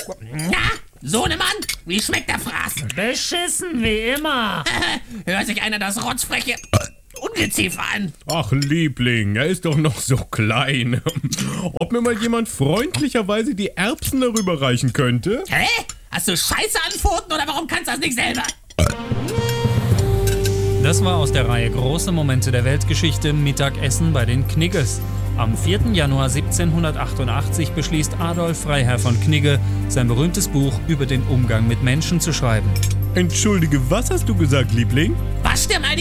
Na, Sohnemann, wie schmeckt der Fraß? Beschissen wie immer. Hört sich einer das rotzfreche Ungeziefer an. Ach, Liebling, er ist doch noch so klein. Ob mir mal jemand freundlicherweise die Erbsen darüber reichen könnte? Hä? Hast du Scheiße an Pfoten oder warum kannst du das nicht selber? Das war aus der Reihe Große Momente der Weltgeschichte Mittagessen bei den Knigges. Am 4. Januar 1788 beschließt Adolf Freiherr von Knigge, sein berühmtes Buch über den Umgang mit Menschen zu schreiben. Entschuldige, was hast du gesagt, Liebling? Wasch dir mal die